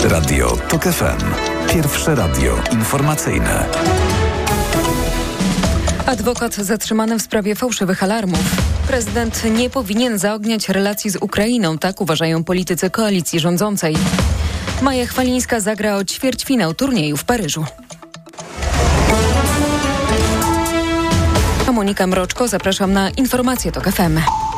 Radio TOK FM. Pierwsze radio informacyjne. Adwokat zatrzymany w sprawie fałszywych alarmów. Prezydent nie powinien zaogniać relacji z Ukrainą, tak uważają politycy koalicji rządzącej. Maja Chwalińska zagra o ćwierćfinał turnieju w Paryżu. Monika Mroczko, zapraszam na informacje TOK FM.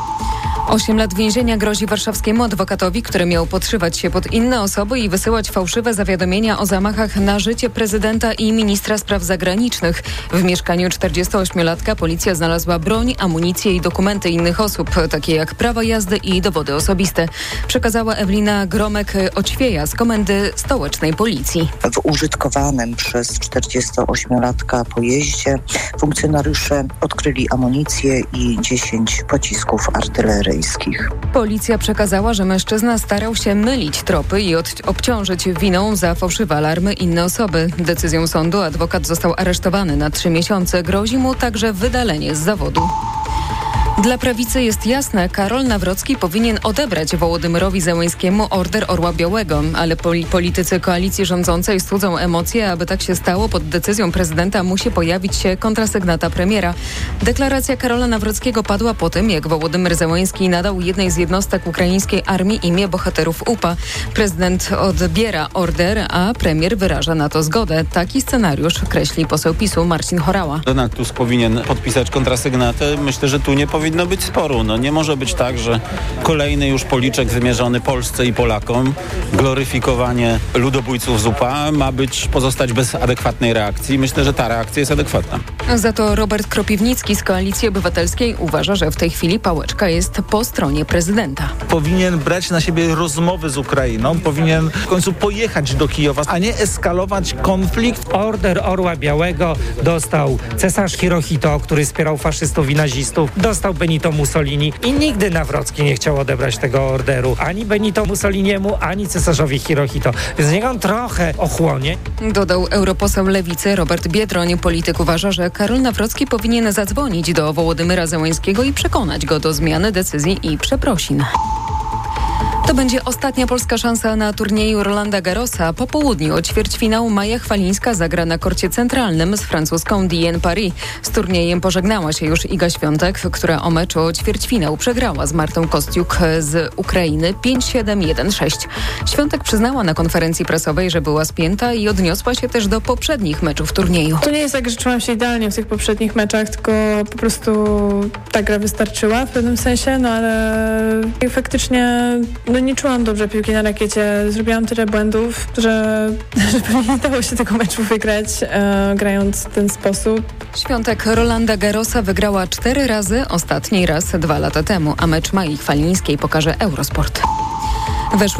8 lat więzienia grozi warszawskiemu adwokatowi, który miał podszywać się pod inne osoby i wysyłać fałszywe zawiadomienia o zamachach na życie prezydenta i ministra spraw zagranicznych. W mieszkaniu 48-latka policja znalazła broń, amunicję i dokumenty innych osób, takie jak prawa jazdy i dowody osobiste. Przekazała Ewelina Gromek-Oćwieja z Komendy Stołecznej Policji. W użytkowanym przez 48-latka pojeździe funkcjonariusze odkryli amunicję i 10 pocisków artyleryjskich. Policja przekazała, że mężczyzna starał się mylić tropy i obciążyć winą za fałszywe alarmy inne osoby. Decyzją sądu adwokat został aresztowany na 3 miesiące. Grozi mu także wydalenie z zawodu. Dla prawicy jest jasne, Karol Nawrocki powinien odebrać Wołodymyrowi Zełenskiemu Order Orła Białego, ale politycy koalicji rządzącej studzą emocje. Aby tak się stało, pod decyzją prezydenta musi pojawić się kontrasygnata premiera. Deklaracja Karola Nawrockiego padła po tym, jak Wołodymyr Zełenski nadał jednej z jednostek ukraińskiej armii imię bohaterów UPA. Prezydent odbiera order, a premier wyraża na to zgodę. Taki scenariusz kreśli poseł PiS-u Marcin Horała. Donald Tusk powinien podpisać kontrasygnatę. Myślę, że tu nie powinno być sporu. Nie może być tak, że kolejny już policzek wymierzony Polsce i Polakom, gloryfikowanie ludobójców z UPA ma pozostać bez adekwatnej reakcji. Myślę, że ta reakcja jest adekwatna. Za to Robert Kropiwnicki z Koalicji Obywatelskiej uważa, że w tej chwili pałeczka jest po stronie prezydenta. Powinien brać na siebie rozmowy z Ukrainą, powinien w końcu pojechać do Kijowa, a nie eskalować konflikt. Order Orła Białego dostał cesarz Hirohito, który wspierał faszystów i nazistów, dostał Benito Mussolini i nigdy Nawrocki nie chciał odebrać tego orderu ani Benito Mussoliniemu, ani cesarzowi Hirohito. Więc niech on trochę ochłonie. Dodał europoseł Lewicy Robert Biedroń. Polityk uważa, że Karol Nawrocki powinien zadzwonić do Wołodymyra Zełenskiego i przekonać go do zmiany decyzji i przeprosin. To będzie ostatnia polska szansa na turnieju Rolanda Garrosa. Po południu o ćwierćfinał Maja Chwalińska zagra na korcie centralnym z francuską Diane Paris. Z turniejem pożegnała się już Iga Świątek, która o meczu o ćwierćfinał przegrała z Martą Kostiuk z Ukrainy 5-7-1-6. Świątek przyznała na konferencji prasowej, że była spięta i odniosła się też do poprzednich meczów turnieju. To nie jest tak, że czułam się idealnie w tych poprzednich meczach, tylko po prostu ta gra wystarczyła w pewnym sensie, ale faktycznie nie czułam dobrze piłki na rakiecie. Zrobiłam tyle błędów, że pewnie nie dało się tego meczu wygrać, grając w ten sposób. Świątek Rolanda Garrosa wygrała 4 razy, ostatni raz 2 lata temu, a mecz Mai Chwalińskiej pokaże Eurosport.